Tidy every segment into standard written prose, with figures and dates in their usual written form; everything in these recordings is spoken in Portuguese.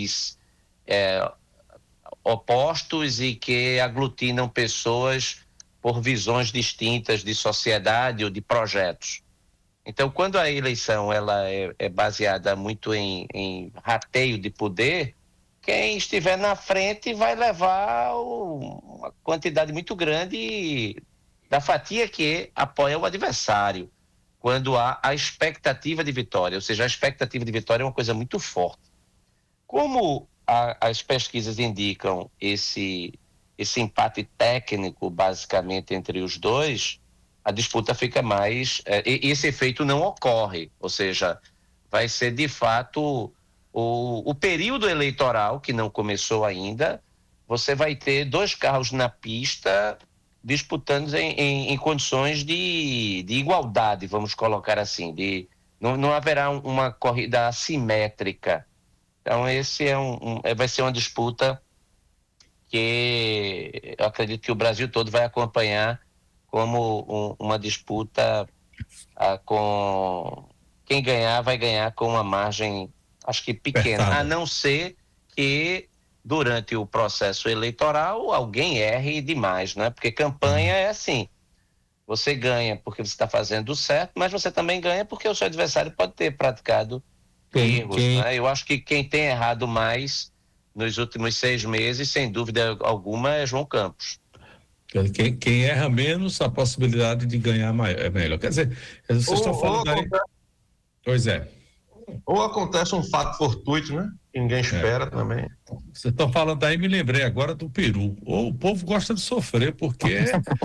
perfis opostos e que aglutinam pessoas por visões distintas de sociedade ou de projetos. Então, quando a eleição ela é baseada muito em rateio de poder, quem estiver na frente vai levar uma quantidade muito grande da fatia que apoia o adversário, quando há a expectativa de vitória, ou seja, a expectativa de vitória é uma coisa muito forte. Como as pesquisas indicam esse empate técnico, basicamente, entre os dois, a disputa fica mais... esse efeito não ocorre, ou seja, vai ser, de fato, o período eleitoral, que não começou ainda, você vai ter dois carros na pista disputando em condições de igualdade, vamos colocar assim, não haverá uma corrida assimétrica. Então, vai ser uma disputa que eu acredito que o Brasil todo vai acompanhar como uma disputa com... Quem ganhar vai ganhar com uma margem, acho que pequena, a não ser que durante o processo eleitoral alguém erre demais, né? Porque campanha é assim, você ganha porque você está fazendo certo, mas você também ganha porque o seu adversário pode ter praticado erros, né? Eu acho que quem tem errado mais nos últimos 6 meses, sem dúvida alguma, é João Campos. Quem erra menos, a possibilidade de ganhar é melhor. Quer dizer, vocês estão falando aí... Pois é. Ou acontece um fato fortuito, né? Que ninguém espera também. Vocês estão falando aí, me lembrei agora do Peru. O povo gosta de sofrer, porque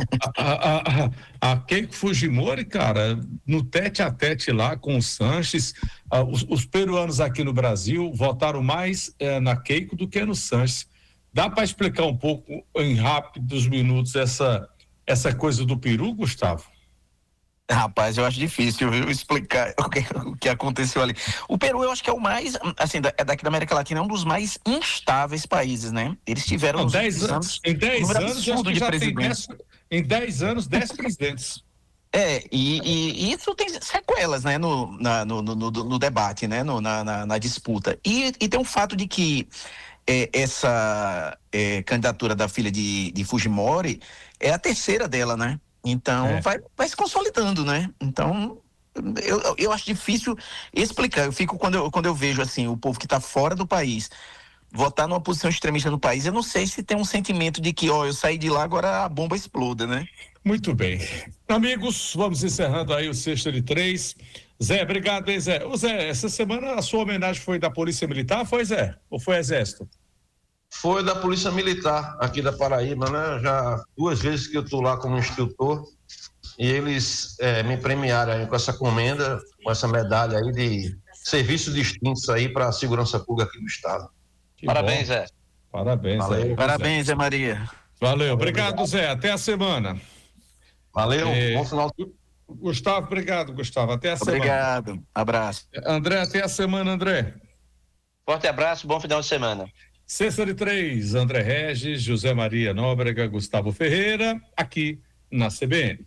a Keiko Fujimori, cara, no tete-a-tete lá com o Sanches, os peruanos aqui no Brasil votaram mais na Keiko do que no Sanches. Dá para explicar um pouco, em rápidos minutos, essa coisa do Peru, Gustavo? Rapaz, eu acho difícil, viu, explicar o que aconteceu ali. O Peru, eu acho que é o mais, assim, daqui da América Latina, é um dos mais instáveis países, né? Eles tiveram em 10 anos, acho que já tem 10 presidentes. E isso tem sequelas, né, no debate, né, na disputa. E tem um fato de que essa candidatura da filha de Fujimori é a terceira dela, né? Então vai se consolidando, né? Então eu acho difícil explicar. Eu fico quando eu vejo assim o povo que está fora do país votar numa posição extremista no país, eu não sei se tem um sentimento de que eu saí de lá, agora a bomba exploda, né? Muito bem. Amigos, vamos encerrando aí o Sexta de 3. Zé, obrigado, hein, Zé? Ô, Zé, essa semana a sua homenagem foi da Polícia Militar, foi, Zé? Ou foi Exército? Foi da Polícia Militar aqui da Paraíba, né? Já 2 vezes que eu estou lá como instrutor e eles me premiaram aí com essa comenda, com essa medalha aí de serviços distintos aí para a segurança pública aqui do estado. Parabéns, Zé. Parabéns, valeu, Zé. Parabéns, Zé Maria. Valeu, obrigado, Zé. Até a semana. Valeu, bom final de... Gustavo, obrigado, Gustavo. Até a semana. Obrigado, abraço. André, até a semana, André. Forte abraço, bom final de semana. Sexta de 3, André Regis, José Maria Nóbrega, Gustavo Ferreira, aqui na CBN.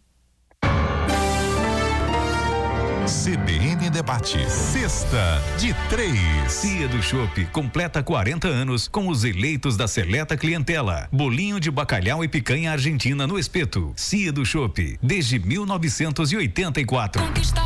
CBN Debate, Sexta de 3. Cia do Chopp completa 40 anos com os eleitos da seleta clientela. Bolinho de bacalhau e picanha argentina no espeto. Cia do Chopp, desde 1984.